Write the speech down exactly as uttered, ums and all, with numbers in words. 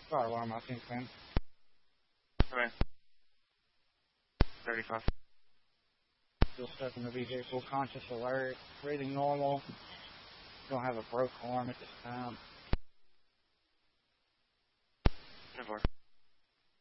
Fire alarm, I think, man. Okay. thirty-five. Still stuck in the vehicle, conscious alert, breathing normal. Don't have a broke arm at this time. ten four.